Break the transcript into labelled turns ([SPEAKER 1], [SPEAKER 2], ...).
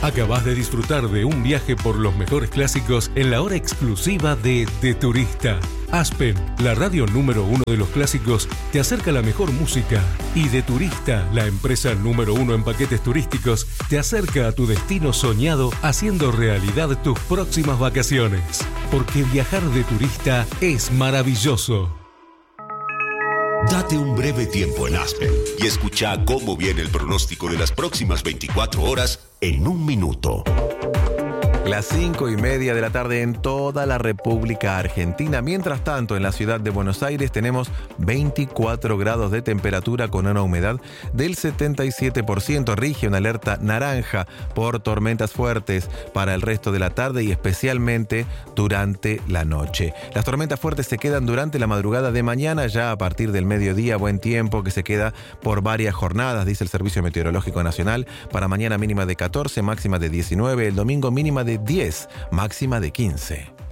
[SPEAKER 1] Acabás de disfrutar de un viaje por los mejores clásicos en la hora exclusiva de Turista. Aspen, la radio número 1 de los clásicos, te acerca la mejor música. Y De Turista, la empresa número 1 en paquetes turísticos, te acerca a tu destino soñado, haciendo realidad tus próximas vacaciones. Porque viajar de turista es maravilloso.
[SPEAKER 2] Date un breve tiempo en Aspen y escucha cómo viene el pronóstico de las próximas 24 horas en un minuto.
[SPEAKER 3] Las 5:30 de la tarde en toda la República Argentina. Mientras tanto, en la ciudad de Buenos Aires tenemos 24 grados de temperatura con una humedad del 77%. Rige una alerta naranja por tormentas fuertes para el resto de la tarde y especialmente durante la noche. Las tormentas fuertes se quedan durante la madrugada de mañana, ya a partir del mediodía, buen tiempo que se queda por varias jornadas, dice el Servicio Meteorológico Nacional. Para mañana mínima de 14, máxima de 19, el domingo mínima de 10, máxima de 15.